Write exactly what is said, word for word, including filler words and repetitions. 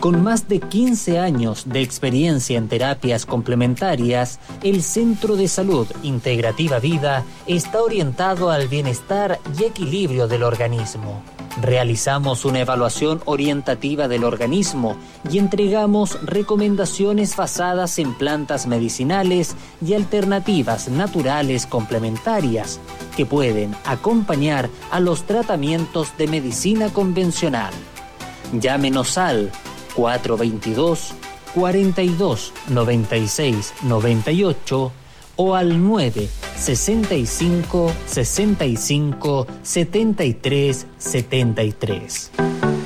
Con más de quince años de experiencia en terapias complementarias, el Centro de Salud Integrativa Vida está orientado al bienestar y equilibrio del organismo. Realizamos una evaluación orientativa del organismo y entregamos recomendaciones basadas en plantas medicinales y alternativas naturales complementarias que pueden acompañar a los tratamientos de medicina convencional. Llámenos al cuatro dos dos, cuatro dos, nueve seis nueve ocho o al nueve sesenta y cinco, sesenta y cinco, setenta y tres setenta y tres.